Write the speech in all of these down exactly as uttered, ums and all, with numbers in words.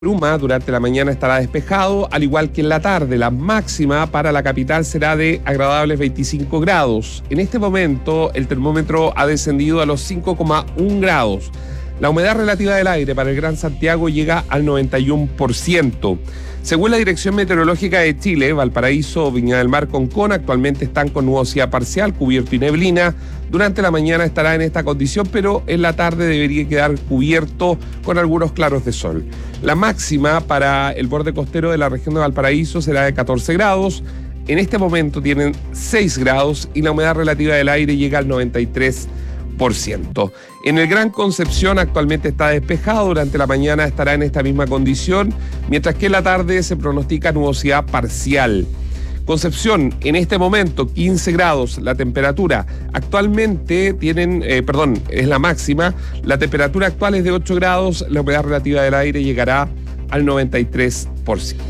Bruma durante la mañana estará despejado, al igual que en la tarde. La máxima para la capital será de agradables veinticinco grados. En este momento el termómetro ha descendido a los cinco coma uno grados. La humedad relativa del aire para el Gran Santiago llega al noventa y uno por ciento. Según la Dirección Meteorológica de Chile, Valparaíso, Viña del Mar, Concón actualmente están con nubosidad parcial, cubierto y neblina. Durante la mañana estará en esta condición, pero en la tarde debería quedar cubierto con algunos claros de sol. La máxima para el borde costero de la región de Valparaíso será de catorce grados. En este momento tienen seis grados y la humedad relativa del aire llega al noventa y tres por ciento. En el Gran Concepción actualmente está despejado, durante la mañana estará en esta misma condición, mientras que en la tarde se pronostica nubosidad parcial. Concepción, en este momento quince grados, la temperatura actualmente tienen, eh, perdón, es la máxima, la temperatura actual es de ocho grados, la humedad relativa del aire llegará al noventa y tres por ciento.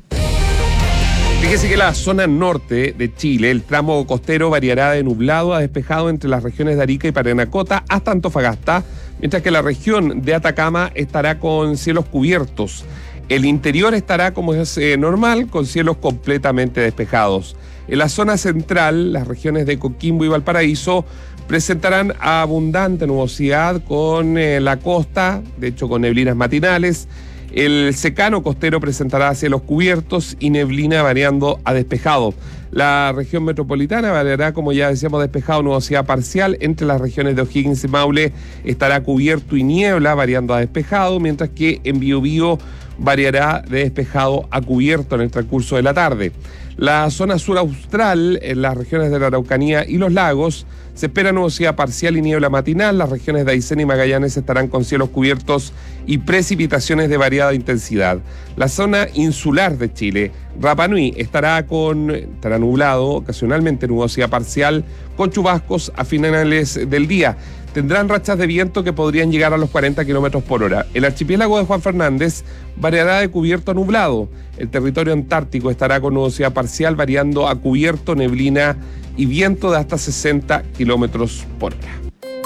Fíjese que la zona norte de Chile, el tramo costero variará de nublado a despejado entre las regiones de Arica y Parinacota hasta Antofagasta, mientras que la región de Atacama estará con cielos cubiertos. El interior estará como es eh, normal, con cielos completamente despejados. En la zona central, las regiones de Coquimbo y Valparaíso presentarán abundante nubosidad con eh, la costa, de hecho con neblinas matinales. El secano costero presentará cielos cubiertos y neblina variando a despejado. La región metropolitana variará, como ya decíamos, despejado, nubosidad parcial. Entre las regiones de O'Higgins y Maule estará cubierto y niebla variando a despejado, mientras que en Biobío variará de despejado a cubierto en el transcurso de la tarde. La zona sur austral, en las regiones de la Araucanía y los lagos, se espera nubosidad parcial y niebla matinal. Las regiones de Aysén y Magallanes estarán con cielos cubiertos y precipitaciones de variada intensidad. La zona insular de Chile, Rapa Nui, estará con estará nublado, ocasionalmente nubosidad parcial, con chubascos a finales del día. Tendrán rachas de viento que podrían llegar a los cuarenta kilómetros por hora. El archipiélago de Juan Fernández variará de cubierto a nublado. El territorio antártico estará con nubosidad parcial, variando a cubierto, neblina y viento de hasta sesenta kilómetros por hora.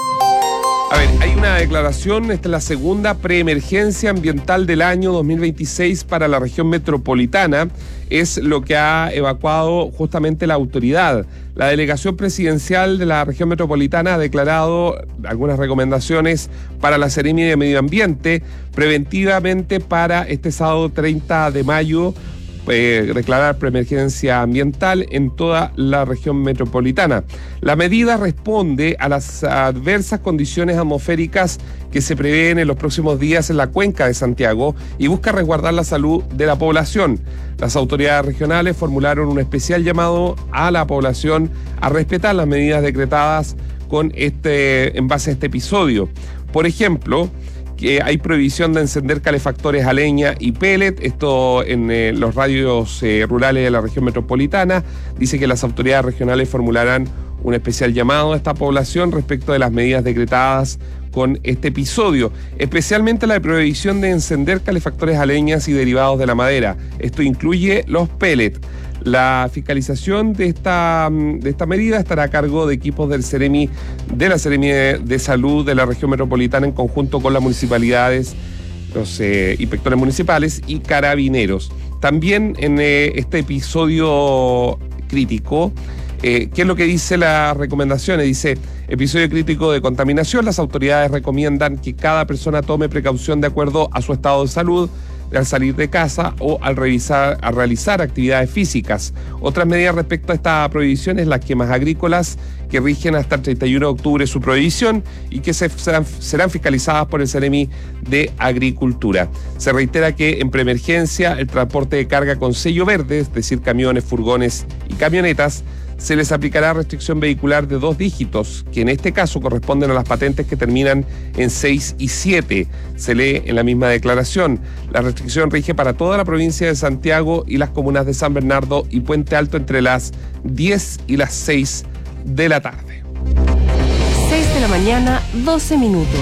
A ver, hay una declaración, esta es la segunda preemergencia ambiental del año dos mil veintiséis para la región metropolitana. Es lo que ha evacuado justamente la autoridad. La delegación presidencial de la región metropolitana ha declarado algunas recomendaciones para la Seremi de Medio Ambiente preventivamente para este sábado treinta de mayo. Eh, declarar preemergencia ambiental en toda la región metropolitana. La medida responde a las adversas condiciones atmosféricas que se prevén en los próximos días en la cuenca de Santiago y busca resguardar la salud de la población. Las autoridades regionales formularon un especial llamado a la población a respetar las medidas decretadas con este, en base a este episodio. Por ejemplo, que hay prohibición de encender calefactores a leña y pellet, esto en eh, los radios eh, rurales de la región metropolitana. Dice que las autoridades regionales formularán un especial llamado a esta población respecto de las medidas decretadas con este episodio, especialmente la prohibición de encender calefactores a leñas y derivados de la madera. Esto incluye los pellets. La fiscalización de esta, de esta medida estará a cargo de equipos del Seremi, de la Seremi de, de Salud de la región metropolitana en conjunto con las municipalidades, los eh, inspectores municipales y carabineros. También en eh, este episodio crítico, eh, ¿qué es lo que dice las recomendaciones? Dice, episodio crítico de contaminación, las autoridades recomiendan que cada persona tome precaución de acuerdo a su estado de salud al salir de casa o al revisar, a realizar actividades físicas. Otras medidas respecto a esta prohibición es las quemas agrícolas que rigen hasta el treinta y uno de octubre su prohibición y que se, serán, serán fiscalizadas por el Seremi de Agricultura. Se reitera que en preemergencia el transporte de carga con sello verde, es decir, camiones, furgones y camionetas, se les aplicará restricción vehicular de dos dígitos, que en este caso corresponden a las patentes que terminan en seis y siete. Se lee en la misma declaración. La restricción rige para toda la provincia de Santiago y las comunas de San Bernardo y Puente Alto entre las diez y las seis de la tarde. seis de la mañana, doce minutos.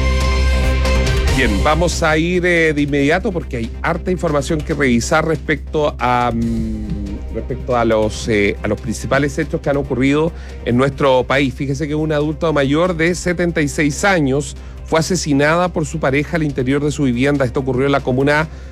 Bien, vamos a ir eh, de inmediato porque hay harta información que revisar respecto a... Um, respecto a los, eh, a los principales hechos que han ocurrido en nuestro país. Fíjese que una adulta mayor de setenta y seis años fue asesinada por su pareja al interior de su vivienda. Esto ocurrió en la comuna